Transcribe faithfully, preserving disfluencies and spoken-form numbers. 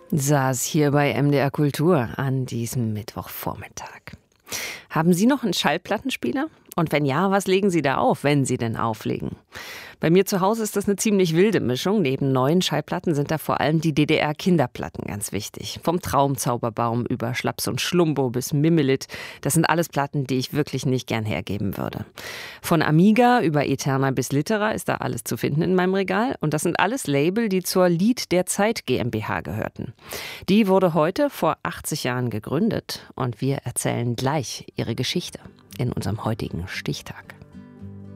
Saß hier bei M D R Kultur an diesem Mittwochvormittag. Haben Sie noch einen Schallplattenspieler? Und wenn ja, was legen Sie da auf, wenn Sie denn auflegen? Bei mir zu Hause ist das eine ziemlich wilde Mischung. Neben neuen Schallplatten sind da vor allem die D D R-Kinderplatten ganz wichtig. Vom Traumzauberbaum über Schlaps und Schlumbo bis Mimmelit. Das sind alles Platten, die ich wirklich nicht gern hergeben würde. Von Amiga über Eterna bis Litera ist da alles zu finden in meinem Regal. Und das sind alles Label, die zur Lied der Zeit GmbH gehörten. Die wurde heute vor achtzig Jahren gegründet. Und wir erzählen gleich ihre Geschichte in unserem heutigen Stichtag.